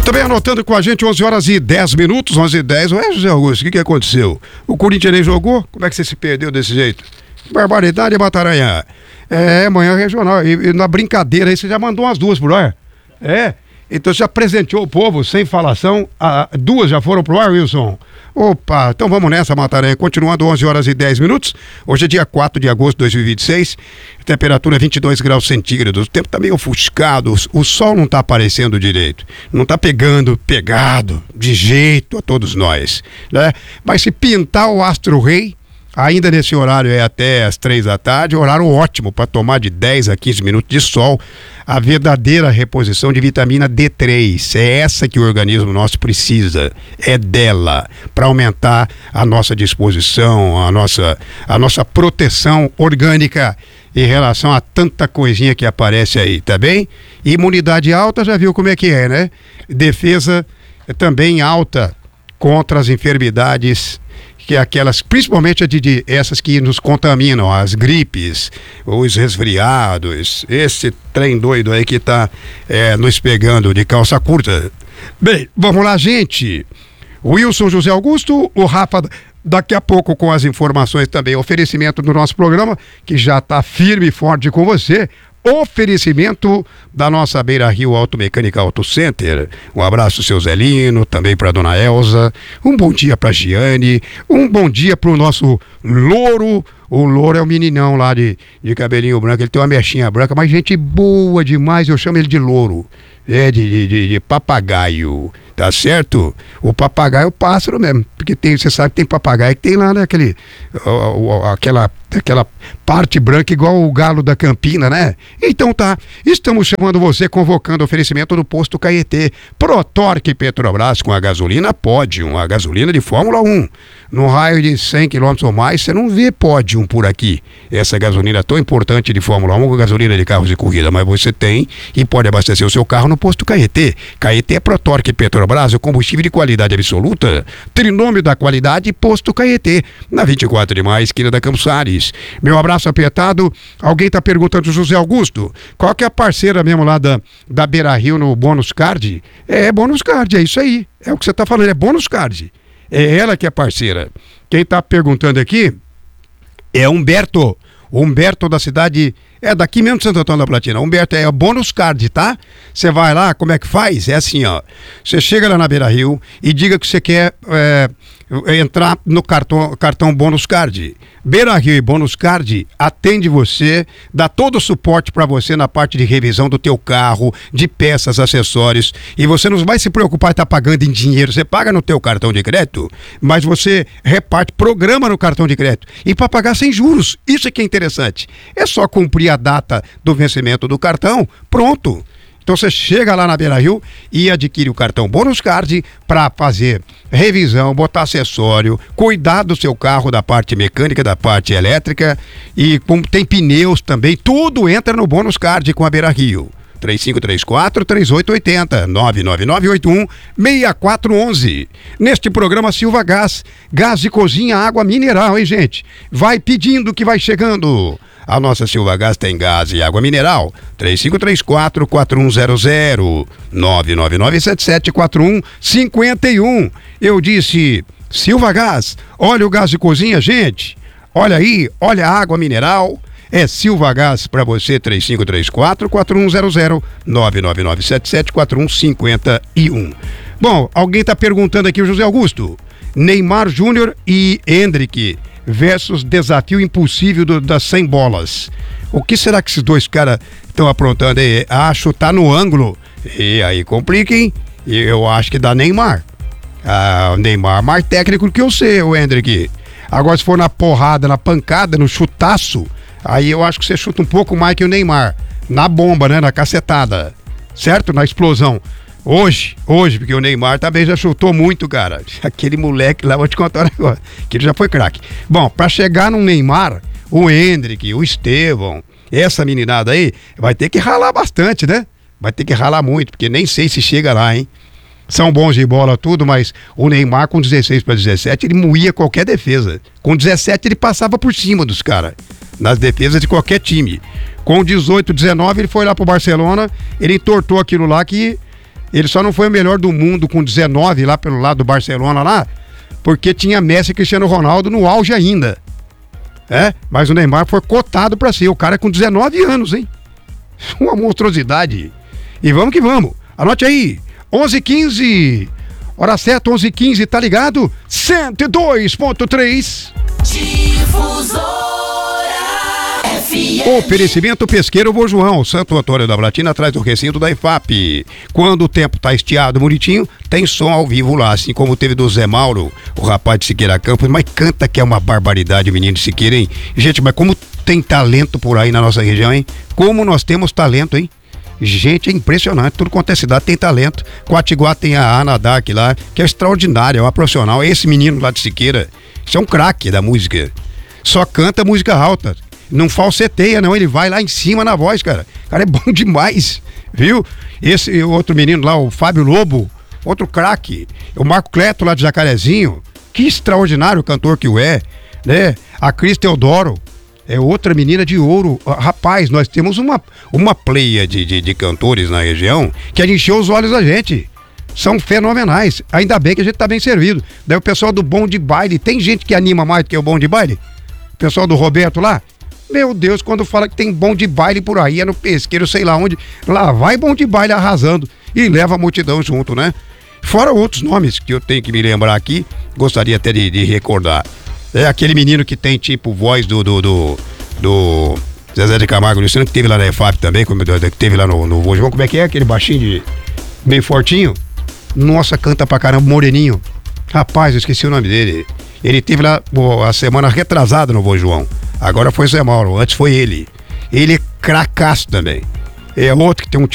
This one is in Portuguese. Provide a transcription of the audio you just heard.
Muito bem, anotando com a gente 11 horas e 10 minutos, 11h10. Ué, José Augusto, o que aconteceu? O Corinthians nem jogou? Como é que você se perdeu desse jeito? Barbaridade, Mataranhã. É, amanhã regional. E na brincadeira aí você já mandou umas duas pro ar. É. Então você já presenteou o povo sem falação. Duas já foram pro ar, Wilson? Opa, então vamos nessa, Mataranhã. Continuando 11 horas e 10 minutos. Hoje é dia 4 de agosto de 2026. Temperatura 22 graus centígrados. O tempo tá meio ofuscado. O sol não tá aparecendo direito. Não tá pegado de jeito a todos nós, né? Mas se pintar o Astro Rei, ainda nesse horário é até as 3 da tarde, horário ótimo para tomar de 10 a 15 minutos de sol, a verdadeira reposição de vitamina D3. É essa que o organismo nosso precisa, é dela, para aumentar a nossa disposição, a nossa proteção orgânica em relação a tanta coisinha que aparece aí, tá bem? Imunidade alta, já viu como é que é, né? Defesa também alta contra as enfermidades, que é aquelas, principalmente essas que nos contaminam, as gripes, os resfriados, esse trem doido aí que tá nos pegando de calça curta. Bem, vamos lá, gente. Wilson José Augusto, o Rafa daqui a pouco com as informações também, oferecimento do nosso programa, que já tá firme e forte com você. Oferecimento da nossa Beira Rio Automecânica Auto Center. Um abraço, seu Zelino, também para dona Elza. Um bom dia para Giane. Um bom dia para o nosso Louro. O Louro é o meninão lá de cabelinho branco. Ele tem uma mechinha branca, mas gente boa demais. Eu chamo ele de Louro. É de papagaio, tá certo? O papagaio é o pássaro mesmo, porque você sabe que tem papagaio que tem lá, né, aquela parte branca igual o galo da Campina, né? Então tá, estamos chamando você, convocando oferecimento do Posto Caetê. Protorque Petrobras com a gasolina Podium, a gasolina de Fórmula 1. No raio de 100 km ou mais, você não vê Podium por aqui. Essa gasolina tão importante de Fórmula 1, gasolina de carros de corrida, mas você tem e pode abastecer o seu carro no Posto Caetê. Caetê é Protorque Petrobras, o combustível de qualidade absoluta. Trinômio da qualidade, Posto Caetê, na 24 de maio, esquina da Campos Ares. Meu abraço apertado. Alguém tá perguntando, José Augusto, qual que é a parceira mesmo lá da Beira Rio no Bônus Card? É Bônus Card, é isso aí. É o que você tá falando, é Bônus Card. É ela que é parceira. Quem tá perguntando aqui é Humberto. Humberto da cidade, daqui mesmo de Santo Antônio da Platina. Humberto, é o Bônus Card, tá? Você vai lá, como é que faz? É assim, ó. Você chega lá na Beira Rio e diga que você quer entrar no cartão Bônus Card. Beira Rio e Bônus Card atende você, dá todo o suporte para você na parte de revisão do teu carro, de peças, acessórios, e você não vai se preocupar em estar pagando em dinheiro. Você paga no teu cartão de crédito, mas você reparte, programa no cartão de crédito, e para pagar sem juros. Isso é que é interessante. É só cumprir a data do vencimento do cartão, pronto. Então você chega lá na Beira Rio e adquire o cartão Bônus Card para fazer revisão, botar acessório, cuidar do seu carro, da parte mecânica, da parte elétrica, e tem pneus também, tudo entra no Bônus Card com a Beira Rio. 3534-3880, 99981-6411. Neste programa Silva Gás, gás de cozinha, água mineral, hein, gente? Vai pedindo que vai chegando. A nossa Silva Gás tem gás e água mineral. 3534-4100, 999774151. Eu disse, Silva Gás, olha o gás de cozinha, gente. Olha aí, olha a água mineral. É Silva Gás para você, 3534-4100, 999774151. Bom, alguém está perguntando aqui, o José Augusto. Neymar Júnior e Hendrick versus desafio impossível das 100 bolas. O que será que esses dois caras estão aprontando aí? Chutar no ângulo. E aí complica, hein? Eu acho que dá Neymar. O Neymar mais técnico do que eu sei, o Hendrick. Agora, se for na porrada, na pancada, no chutaço, aí eu acho que você chuta um pouco mais que o Neymar. Na bomba, né? Na cacetada. Certo? Na explosão. Hoje, porque o Neymar também já chutou muito, cara. Aquele moleque lá, vou te contar um negócio, que ele já foi craque. Bom, pra chegar no Neymar, o Hendrick, o Estevão, essa meninada aí, vai ter que ralar bastante, né? Vai ter que ralar muito, porque nem sei se chega lá, hein? São bons de bola tudo, mas o Neymar com 16 para 17, ele moía qualquer defesa. Com 17 ele passava por cima dos caras, nas defesas de qualquer time. Com 18, 19 ele foi lá pro Barcelona, ele entortou aquilo lá que Ele só não foi o melhor do mundo com 19 lá pelo lado do Barcelona lá, porque tinha Messi e Cristiano Ronaldo no auge ainda. Mas o Neymar foi cotado pra ser. O cara é com 19 anos, hein? Uma monstruosidade. E vamos que vamos. Anote aí. 11h15. Hora certa, 11h15, tá ligado? 102.3. Difusora FM. Oferecimento Pesqueiro Vô João, Santo Antônio da Platina, atrás do recinto da IFAP. Quando o tempo tá estiado, bonitinho, tem som ao vivo lá, assim como teve do Zé Mauro, o rapaz de Siqueira Campos, mas canta que é uma barbaridade, menino de Siqueira, hein? Gente, mas como tem talento por aí na nossa região, hein? Como nós temos talento, hein? Gente, é impressionante, tudo quanto é cidade tem talento. Quatiguá tem a Ana Dark lá, que é extraordinária, é uma profissional. Esse menino lá de Siqueira, isso é um craque da música. Só canta música alta, não falseteia não, ele vai lá em cima na voz, cara. O cara é bom demais, viu? Esse outro menino lá, o Fábio Lobo, outro craque. O Marco Cleto lá de Jacarezinho, que extraordinário cantor que o é, né? A Cris Teodoro, é outra menina de ouro. Rapaz, nós temos uma pleia de cantores na região que encheu os olhos da gente. São fenomenais. Ainda bem que a gente tá bem servido. Daí o pessoal do Bom de Baile, tem gente que anima mais do que o Bom de Baile? O pessoal do Roberto lá? Meu Deus, quando fala que tem Bom de Baile por aí, é no Pesqueiro, sei lá onde. Lá vai Bom de Baile arrasando e leva a multidão junto, né? Fora outros nomes que eu tenho que me lembrar aqui, gostaria até de recordar. É aquele menino que tem tipo voz do Zezé de Camargo Luciano, que teve lá na EFAP também, que teve lá no Vô João. Como é que é? Aquele baixinho meio fortinho. Nossa, canta pra caramba, moreninho. Rapaz, eu esqueci o nome dele. Ele teve lá a semana retrasada no Vô João. Agora foi o Zé Mauro, antes foi ele. Ele é cracaço também. É outro que tem um